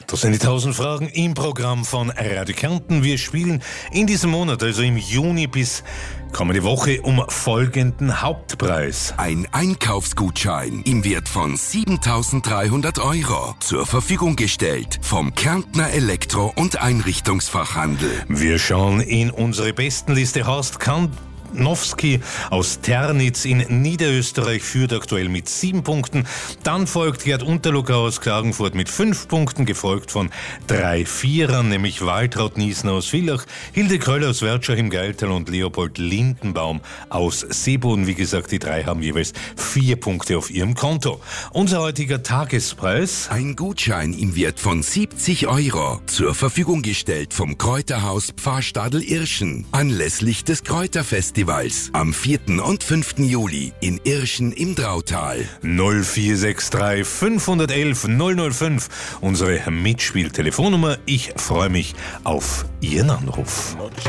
Das sind die 1000 Fragen im Programm von Radio Kärnten. Wir spielen in diesem Monat, also im Juni bis kommende Woche, um folgenden Hauptpreis. Ein Einkaufsgutschein im Wert von 7.300 € zur Verfügung gestellt vom Kärntner Elektro- und Einrichtungsfachhandel. Wir schauen in unsere Bestenliste. Horst Kanowski aus Ternitz in Niederösterreich führt aktuell mit 7 Punkten. Dann folgt Gerd Unterlucker aus Klagenfurt mit 5 Punkten, gefolgt von 3 Vierern, nämlich Waltraud Niesner aus Villach, Hilde Kröll aus Wertschach im Geiltal und Leopold Lindenbaum aus Seeboden. Wie gesagt, die 3 haben jeweils 4 Punkte auf ihrem Konto. Unser heutiger Tagespreis: Ein Gutschein im Wert von 70 € zur Verfügung gestellt vom Kräuterhaus Pfarrstadel Irschen anlässlich des Kräuterfestivals am 4. und 5. Juli in Irschen im Drautal. 0463 511 005, unsere Mitspieltelefonnummer. Ich freue mich auf Ihren Anruf.